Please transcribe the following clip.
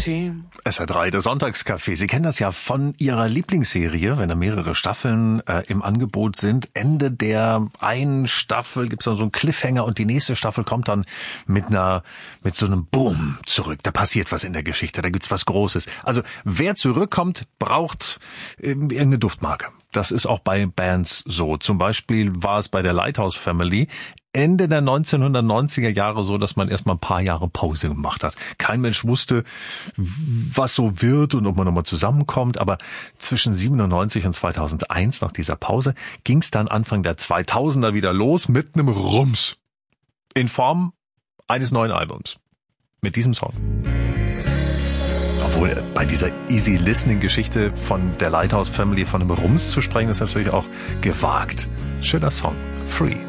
Team. SR3, der Sonntagscafé. Sie kennen das ja von Ihrer Lieblingsserie, wenn da mehrere Staffeln im Angebot sind. Ende der einen Staffel gibt's dann so einen Cliffhanger und die nächste Staffel kommt dann mit so einem Boom zurück. Da passiert was in der Geschichte, da gibt's was Großes. Also wer zurückkommt, braucht irgendeine Duftmarke. Das ist auch bei Bands so. Zum Beispiel war es bei der Lighthouse Family Ende der 1990er Jahre so, dass man erstmal ein paar Jahre Pause gemacht hat. Kein Mensch wusste, was so wird und ob man nochmal zusammenkommt. Aber zwischen 97 und 2001, nach dieser Pause, ging es dann Anfang der 2000er wieder los mit einem Rums. In Form eines neuen Albums. Mit diesem Song. Obwohl bei dieser Easy-Listening-Geschichte von der Lighthouse Family von einem Rums zu sprechen, ist natürlich auch gewagt. Schöner Song. Free.